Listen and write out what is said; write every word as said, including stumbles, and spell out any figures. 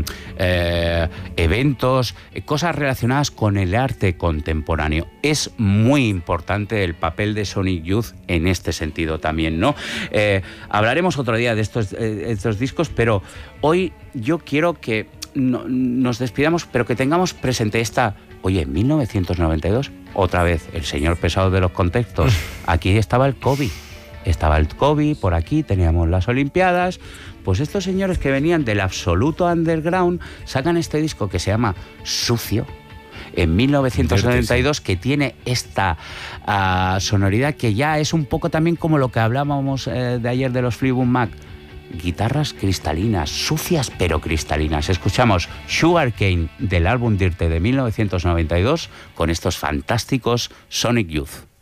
eh, eventos, cosas relacionadas con el arte contemporáneo. Es muy importante el papel de Sonic Youth en este sentido también, ¿no? Eh, hablaremos otro día de estos, eh, estos discos, pero hoy yo quiero que no, nos despidamos, pero que tengamos presente esta... Oye, en mil novecientos noventa y dos, otra vez, el señor pesado de los contextos. Aquí estaba el COVID. Estaba el COVID, por aquí teníamos las Olimpiadas. Pues estos señores que venían del absoluto underground sacan este disco que se llama Sucio, en mil novecientos noventa y dos, que tiene esta uh, sonoridad que ya es un poco también como lo que hablábamos eh, de ayer de los Fleetwood Mac. Guitarras cristalinas, sucias pero cristalinas. Escuchamos Sugarcane del álbum Dirty de mil novecientos noventa y dos con estos fantásticos Sonic Youth.